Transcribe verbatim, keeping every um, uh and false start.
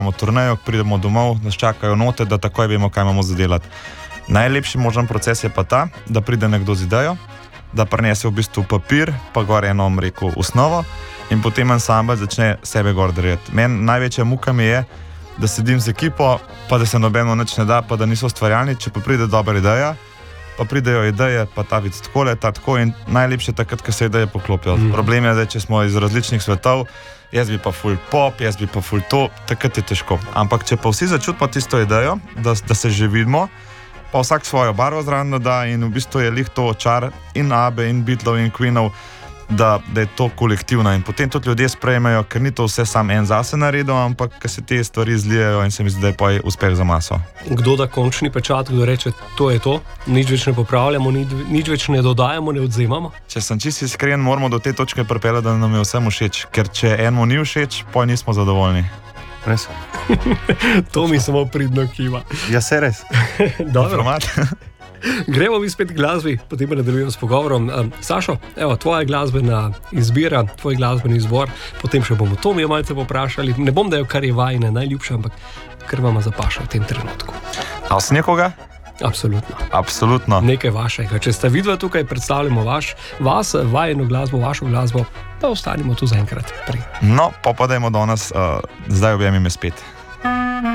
imamo turnejo, pridemo domov, nas čakajo note, da takoj vemo, kaj imamo za delati. Najlepši možen proces je pa ta, da pride nekdo z idejo, da prinese v bistvu papir, pa gor eno rekel osnovo in potem ansambel začne sebe gor dreti. Meni največja muka mi je, da sedim z ekipo, pa da se nobeno nič ne da, pa da niso ustvarjalni, če pa pride dobra ideja, pa pridejo ideje, pa ta vid takole, ta tako in najlepše takrat, ko se ideje poklopijo. Mm. Problem je, da če smo iz različnih svetov, jaz bi pa ful pop, jaz bi pa ful to, takrat je težko. Ampak če pa vsi začutimo tisto idejo, da, da se že vidimo, pa vsak svojo barvo zraven da in v bistvu je lih to čar in Abbe in Beatlov in Queenov, da, da je to kolektivno in potem tudi ljudje sprejmejo, ker ni to vse sam en zase naredil, ampak ker se te stvari zlijejo in se mi zdi, da je pa uspeh za maso. Kdo da končni pečat, kdo reče, to je to, nič več ne popravljamo, nič, nič več ne dodajamo, ne odzemamo? Če sem čisto iskren, moramo do te točke pripeljati, da nam je vsem všeč, ker če enemu ni všeč, pa nismo zadovoljni. Res? To mi samo pridno kiva. Ja, se res. Dobro. Gremo mi spet k glasbi, potem pa nadaljujemo s pogovorom. Um, Sašo, evo, tvoja glasbena izbira, tvoj glasbeni izbor, potem še bomo Tomijo malce poprašali. Ne bom dajal, kar je vajine najljubše, ampak kar vama zapaša v tem trenutku. A s nekoga? Absolutno. Absolutno. Nekaj vašega. Če sta vidva tukaj, predstavljamo vaš, vas, vajeno glasbo, vašo glasbo, pa ostanimo tu zaenkrat pri. No, pa pa dajmo do nas, uh, zdaj objemi me spet.